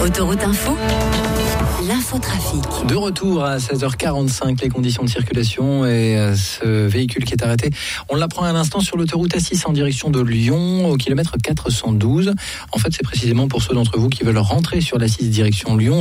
Autoroute Info, l'infotrafic. De retour à 16h45, les conditions de circulation et ce véhicule qui est arrêté. On l'apprend à l'instant sur l'autoroute A6 en direction de Lyon, au kilomètre 412. En fait, c'est précisément pour ceux d'entre vous qui veulent rentrer sur l'A6 direction Lyon.